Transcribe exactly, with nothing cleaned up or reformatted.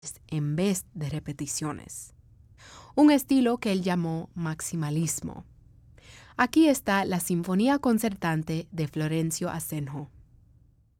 en vez de repeticiones, un estilo que él llamó maximalismo. Aquí está la Sinfonía Concertante de Florencio Asenjo.